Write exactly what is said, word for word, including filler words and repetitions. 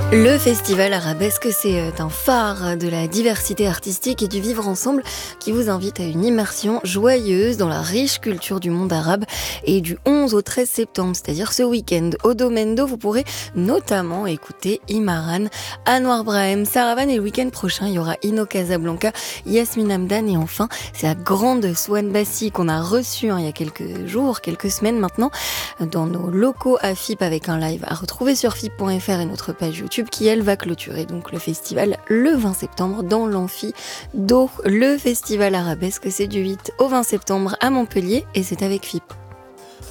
Le festival arabesque, c'est un phare de la diversité artistique et du vivre ensemble qui vous invite à une immersion joyeuse dans la riche culture du monde arabe. Et du onze au treize septembre, c'est-à-dire ce week-end, au Domendo, vous pourrez notamment écouter Imaran, Anwar Brahim, Saravan, et le week-end prochain, il y aura Ino Casablanca, Yasmine Hamdan, et enfin, c'est la grande Swan Bassi qu'on a reçue hein, il y a quelques jours, quelques semaines maintenant, dans nos locaux à F I P avec un live à retrouver sur F I P point F R et notre page YouTube, qui elle va clôturer donc le festival le vingt septembre dans l'amphi d'O. Le festival arabesque, c'est du huit au vingt septembre à Montpellier et c'est avec F I P.